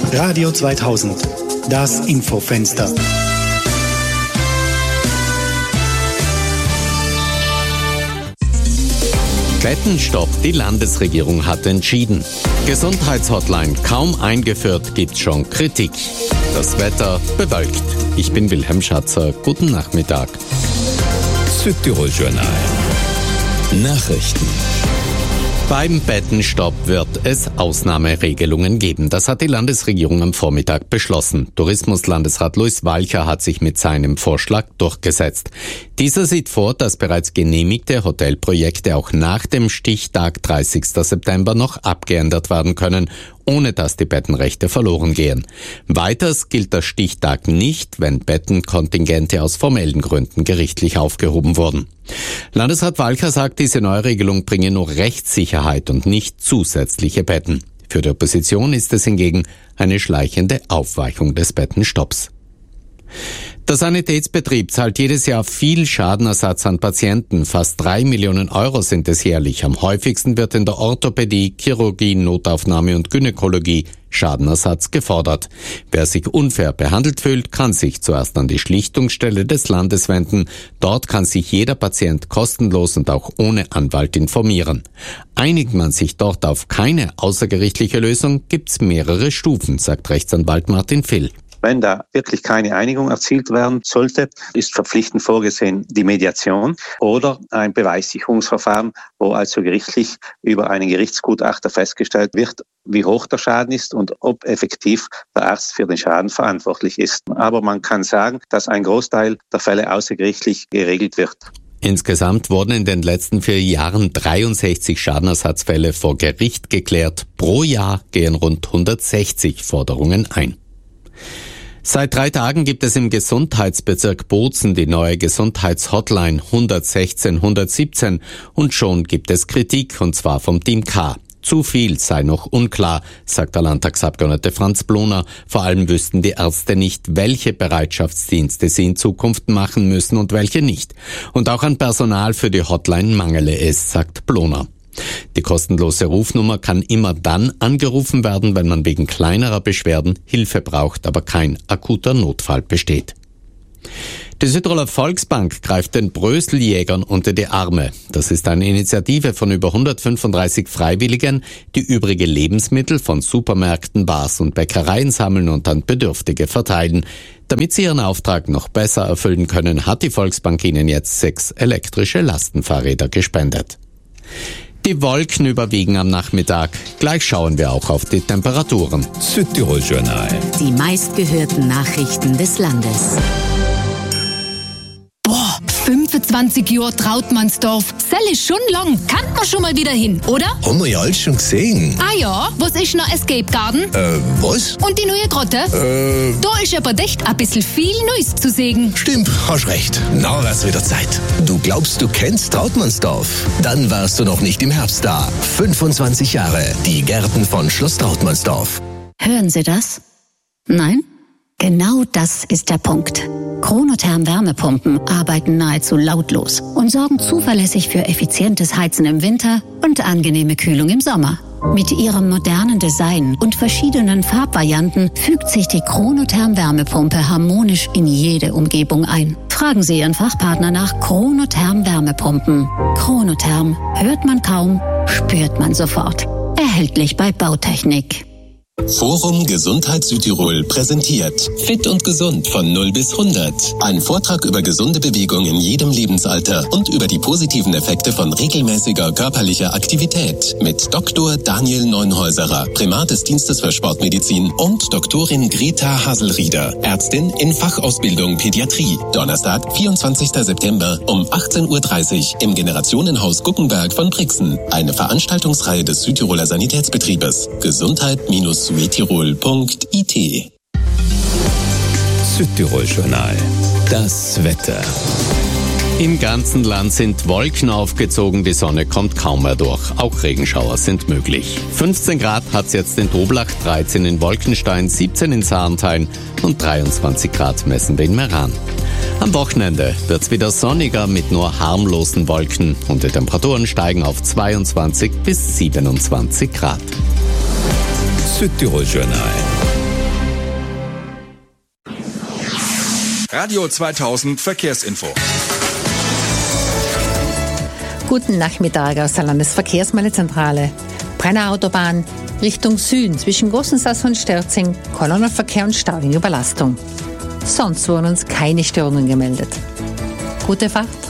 Radio 2000, das Infofenster. Bettenstopp, die Landesregierung hat entschieden. Gesundheitshotline kaum eingeführt, gibt's schon Kritik. Das Wetter bewölkt. Ich bin Wilhelm Schatzer, guten Nachmittag. Südtirol Journal. Nachrichten. Beim Bettenstopp wird es Ausnahmeregelungen geben. Das hat die Landesregierung am Vormittag beschlossen. Tourismuslandesrat Luis Walcher hat sich mit seinem Vorschlag durchgesetzt. Dieser sieht vor, dass bereits genehmigte Hotelprojekte auch nach dem Stichtag 30. September noch abgeändert werden können, ohne dass die Bettenrechte verloren gehen. Weiters gilt der Stichtag nicht, wenn Bettenkontingente aus formellen Gründen gerichtlich aufgehoben wurden. Landesrat Walcher sagt, diese Neuregelung bringe nur Rechtssicherheit und nicht zusätzliche Betten. Für die Opposition ist es hingegen eine schleichende Aufweichung des Bettenstopps. Der Sanitätsbetrieb zahlt jedes Jahr viel Schadenersatz an Patienten. Fast 3 Millionen Euro sind es jährlich. Am häufigsten wird in der Orthopädie, Chirurgie, Notaufnahme und Gynäkologie Schadenersatz gefordert. Wer sich unfair behandelt fühlt, kann sich zuerst an die Schlichtungsstelle des Landes wenden. Dort kann sich jeder Patient kostenlos und auch ohne Anwalt informieren. Einigt man sich dort auf keine außergerichtliche Lösung, gibt's mehrere Stufen, sagt Rechtsanwalt Martin Vill. Wenn da wirklich keine Einigung erzielt werden sollte, ist verpflichtend vorgesehen die Mediation oder ein Beweissicherungsverfahren, wo also gerichtlich über einen Gerichtsgutachter festgestellt wird, wie hoch der Schaden ist und ob effektiv der Arzt für den Schaden verantwortlich ist. Aber man kann sagen, dass ein Großteil der Fälle außergerichtlich geregelt wird. Insgesamt wurden in den letzten 4 Jahren 63 Schadenersatzfälle vor Gericht geklärt. Pro Jahr gehen rund 160 Forderungen ein. Seit 3 Tagen gibt es im Gesundheitsbezirk Bozen die neue Gesundheitshotline 116 117 und schon gibt es Kritik, und zwar vom Team K. Zu viel sei noch unklar, sagt der Landtagsabgeordnete Franz Bloner. Vor allem wüssten die Ärzte nicht, welche Bereitschaftsdienste sie in Zukunft machen müssen und welche nicht. Und auch an Personal für die Hotline mangele es, sagt Bloner. Die kostenlose Rufnummer kann immer dann angerufen werden, wenn man wegen kleinerer Beschwerden Hilfe braucht, aber kein akuter Notfall besteht. Die Südtiroler Volksbank greift den Bröseljägern unter die Arme. Das ist eine Initiative von über 135 Freiwilligen, die übrige Lebensmittel von Supermärkten, Bars und Bäckereien sammeln und an Bedürftige verteilen. Damit sie ihren Auftrag noch besser erfüllen können, hat die Volksbank ihnen jetzt 6 elektrische Lastenfahrräder gespendet. Die Wolken überwiegen am Nachmittag. Gleich schauen wir auch auf die Temperaturen. Südtirol Journal. Die meistgehörten Nachrichten des Landes. 25 Jahre Trautmannsdorf. Sell ist schon lang. Kann man schon mal wieder hin, oder? Haben wir ja alles schon gesehen. Ah ja, was ist noch Escape Garden? Was? Und die neue Grotte? Da ist aber echt ein bisschen viel Neues zu sehen. Stimmt, hast recht. Na, wär's wieder Zeit. Du glaubst, du kennst Trautmannsdorf? Dann warst du noch nicht im Herbst da. 25 Jahre. Die Gärten von Schloss Trautmannsdorf. Hören Sie das? Nein? Genau das ist der Punkt. Chronotherm Wärmepumpen arbeiten nahezu lautlos und sorgen zuverlässig für effizientes Heizen im Winter und angenehme Kühlung im Sommer. Mit ihrem modernen Design und verschiedenen Farbvarianten fügt sich die Chronotherm Wärmepumpe harmonisch in jede Umgebung ein. Fragen Sie Ihren Fachpartner nach Chronotherm Wärmepumpen. Chronotherm hört man kaum, spürt man sofort. Erhältlich bei Bautechnik. Forum Gesundheit Südtirol präsentiert Fit und Gesund von 0 bis 100. Ein Vortrag über gesunde Bewegung in jedem Lebensalter und über die positiven Effekte von regelmäßiger körperlicher Aktivität mit Dr. Daniel Neunhäuserer, Primat des Dienstes für Sportmedizin, und Doktorin Greta Haselrieder, Ärztin in Fachausbildung Pädiatrie. Donnerstag, 24. September um 18:30 Uhr im Generationenhaus Guckenberg von Brixen. Eine Veranstaltungsreihe des Südtiroler Sanitätsbetriebes. Gesundheit-Südtirol.it. Südtirol Journal. Das Wetter. Im ganzen Land sind Wolken aufgezogen, die Sonne kommt kaum mehr durch. Auch Regenschauer sind möglich. 15 Grad hat's jetzt in Toblach, 13 in Wolkenstein, 17 in Sarnthein und 23 Grad messen wir in Meran. Am Wochenende wird's wieder sonniger mit nur harmlosen Wolken und die Temperaturen steigen auf 22 bis 27 Grad. Südtirol Journal. Radio 2000 Verkehrsinfo. Guten Nachmittag aus der Landesverkehrsmeldezentrale. Brenner Autobahn Richtung Süden zwischen Gosensass und Stürzing, Kolonnenverkehr und Stau in Überlastung. Sonst wurden uns keine Störungen gemeldet. Gute Fahrt.